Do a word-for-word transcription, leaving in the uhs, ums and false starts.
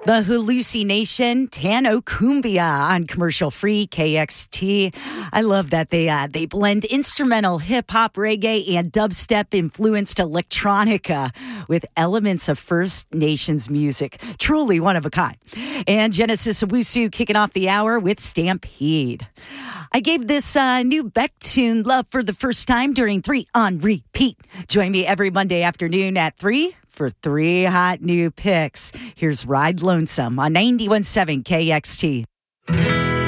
The Hallucination, Tano Cumbia on commercial free K X T. I love that they uh, they blend instrumental hip hop, reggae, and dubstep influenced electronica with elements of First Nations music. Truly one of a kind. And Genesis Owusu kicking off the hour with Stampede. I gave this uh, new Beck tune love for the first time during three on repeat. Join me every Monday afternoon at three for three hot new picks. Here's Ride Lonesome on ninety-one point seven K X T.